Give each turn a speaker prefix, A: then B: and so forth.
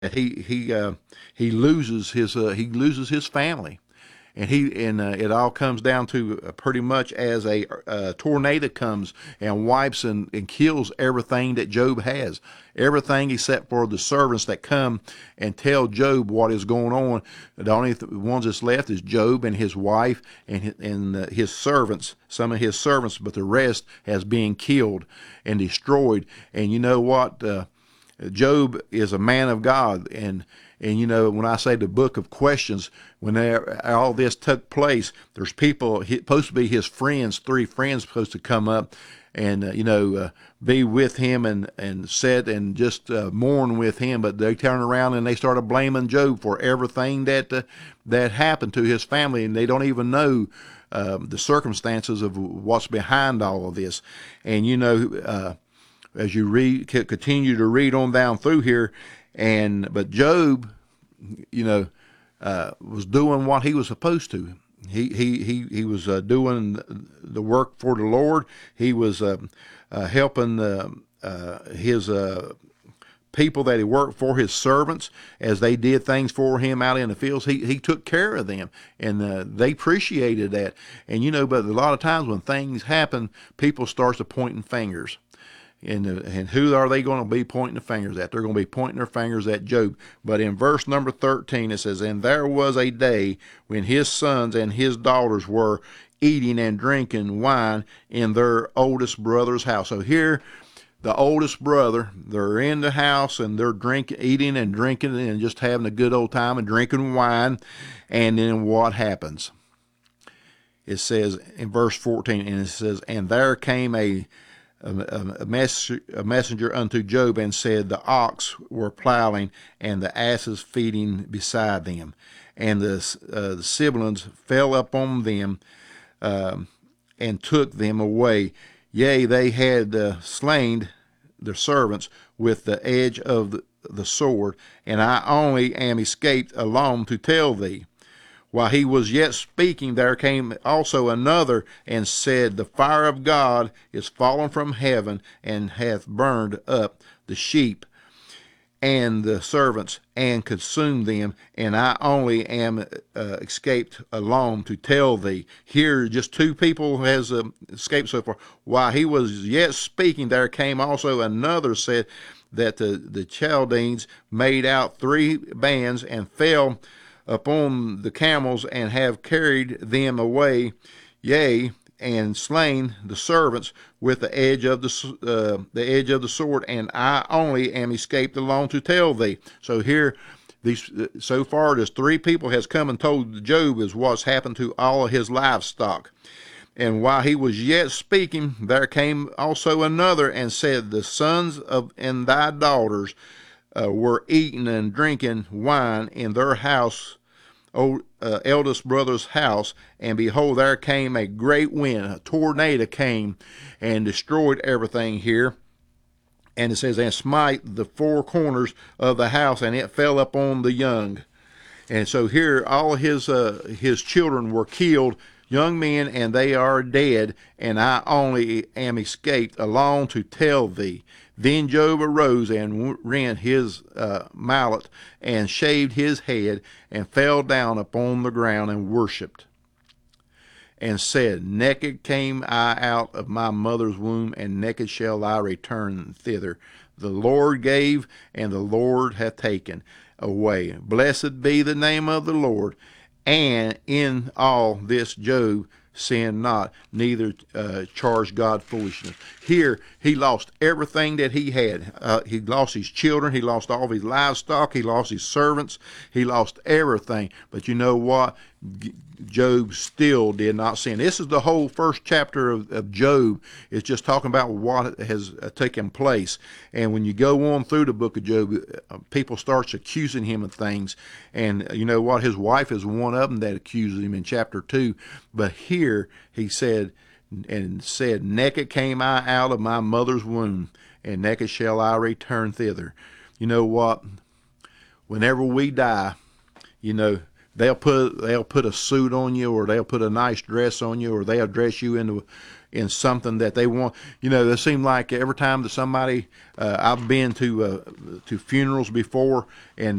A: he he loses his family, and it all comes down to pretty much as a tornado comes and wipes and kills everything that Job has, everything except for the servants that come and tell Job what is going on. The only ones that's left is Job and his wife and his servants, some of his servants, but the rest has been killed and destroyed. And you know what? Job is a man of God, and you know, when I say the book of questions, when all this took place, there's people supposed to be his friends, three friends supposed to come up and be with him and sit and just mourn with him, but they turned around and they started blaming Job for everything that happened to his family, and they don't even know the circumstances of what's behind all of this. And as you continue to read on down through here, but Job, was doing what he was supposed to. He was doing the work for the Lord. He was helping his people that he worked for, his servants, as they did things for him out in the fields. He took care of them, and they appreciated that. And but a lot of times when things happen, people start to pointing fingers. And who are they going to be pointing the fingers at? They're going to be pointing their fingers at Job. But in verse number 13, it says, "And there was a day when his sons and his daughters were eating and drinking wine in their oldest brother's house." So here, the oldest brother, they're in the house and they're eating and drinking and just having a good old time and drinking wine. And then what happens? It says in verse 14, and it says, "And there came a messenger unto Job and said, The ox were plowing and the asses feeding beside them, and the siblings fell upon them and took them away. Yea, they had slain their servants with the edge of the sword, and I only am escaped alone to tell thee. While he was yet speaking, there came also another and said, The fire of God is fallen from heaven and hath burned up the sheep and the servants and consumed them, and I only am escaped alone to tell thee." Here, just two people has escaped so far. While he was yet speaking, there came also another, said that the Chaldeans made out three bands and fell upon the camels and have carried them away, yea, and slain the servants with the edge of the sword, and I only am escaped alone to tell thee. So here, so far, there's three people has come and told Job is what's happened to all of his livestock. And while he was yet speaking, there came also another and said, The sons of and thy daughters were eating and drinking wine in their house, eldest brother's house, and behold, there came a great wind, a tornado came and destroyed everything here. And it says, and smite the four corners of the house, and it fell upon the young. And so here, all of his children were killed, young men, and they are dead, and I only am escaped alone to tell thee. Then Job arose and rent his mallet and shaved his head and fell down upon the ground and worshipped and said, Naked came I out of my mother's womb, and naked shall I return thither. The Lord gave, and the Lord hath taken away. Blessed be the name of the Lord. And in all this Job sinned not, neither charged God foolishness. Here, he lost everything that he had. He lost his children. He lost all of his livestock. He lost his servants. He lost everything. But you know what? Job still did not sin. This is the whole first chapter of Job. It's just talking about what has taken place. And when you go on through the book of Job, people start accusing him of things. And you know what? His wife is one of them that accuses him in chapter 2. But here he said, Naked came I out of my mother's womb, and naked shall I return thither. You know what? Whenever we die, you know, they'll put a suit on you, or they'll put a nice dress on you, or they'll dress you in something that they want. It seemed like every time that somebody I've been to funerals before, and